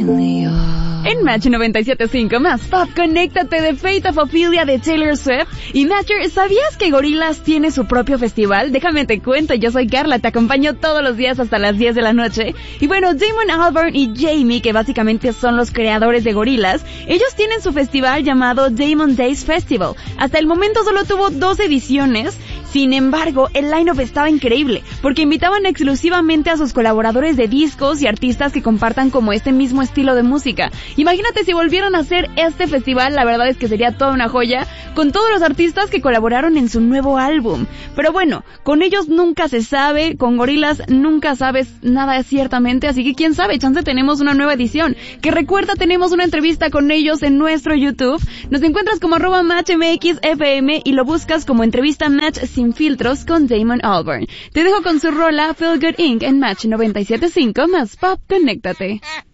En Match 97.5 más Pop, conéctate de Fate of Ophelia de Taylor Swift. Y Matcher, ¿sabías que Gorillaz tiene su propio festival? Déjame te cuento, yo soy Carla, te acompaño todos los días hasta las 10 de la noche. Y bueno, Damon Albarn y Jamie, que básicamente son los creadores de Gorillaz, ellos tienen su festival llamado Damon Days Festival. Hasta el momento solo tuvo 2 ediciones. Sin embargo, el line-up estaba increíble, porque invitaban exclusivamente a sus colaboradores de discos y artistas que compartan como este mismo estilo de música. Imagínate si volvieran a hacer este festival, la verdad es que sería toda una joya, con todos los artistas que colaboraron en su nuevo álbum. Pero bueno, con ellos nunca se sabe, con Gorillaz nunca sabes nada ciertamente, así que quién sabe, chance tenemos una nueva edición. Que recuerda, tenemos una entrevista con ellos en nuestro YouTube. Nos encuentras como @MatchMXFM y lo buscas como entrevista Match sin filtros con Damon Albarn. Te dejo con su rola Feel Good Inc. en Match 97.5 más Pop, conéctate.